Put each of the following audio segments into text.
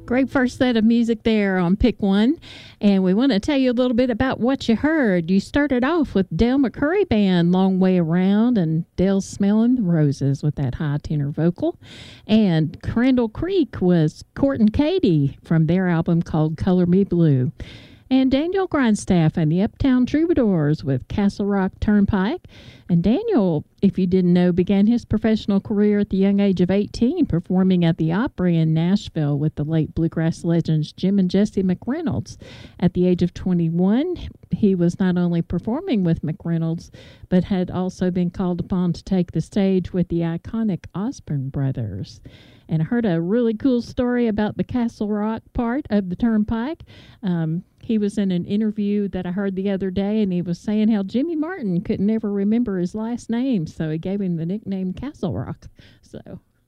Great first set of music there on Pick One. And we want to tell you a little bit about what you heard. You started off with Dale McCurry Band, Long Way Around, and Dale's Smelling the Roses with that high tenor vocal. And Crandall Creek was Court and Katie from their album called Color Me Blue. And Daniel Grindstaff and the Uptown Troubadours with Castle Rock Turnpike. And Daniel, if you didn't know, began his professional career at the young age of 18, performing at the Opry in Nashville with the late bluegrass legends Jim and Jesse McReynolds. At the age of 21, he was not only performing with McReynolds, but had also been called upon to take the stage with the iconic Osborne brothers. And I heard a really cool story about the Castle Rock part of the Turnpike. He was in an interview that I heard the other day, and he was saying how Jimmy Martin could never remember his last name, so he gave him the nickname Castle Rock. So,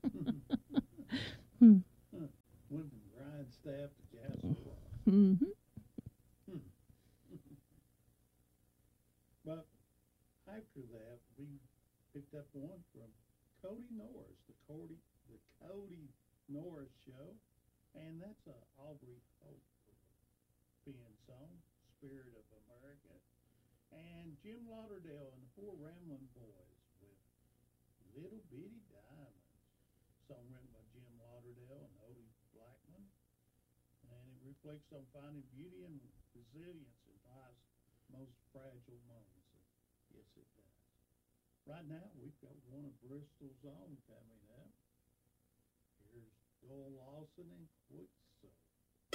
Went from Grindstaff to Castle Rock. But after that, we picked up one from Cody Norris, the Cody Norris Show, and that's a Aubrey Hope song, Spirit of America, and Jim Lauderdale and the Four Ramblin' Boys with Little Bitty Diamonds, song written by Jim Lauderdale and Odie Blackman, and it reflects on finding beauty and resilience in life's most fragile moments. Yes, it does. Right now, we've got one of Bristol's own coming up. Here's Joel Lawson and Quicksand.